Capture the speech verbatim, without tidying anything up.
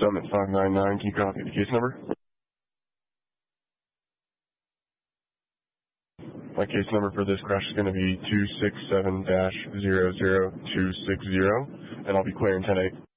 Summit five nine nine, can you copy the case number? My case number for this crash is going to be two six seven dash zero zero two six zero, and I'll be clearing ten eight.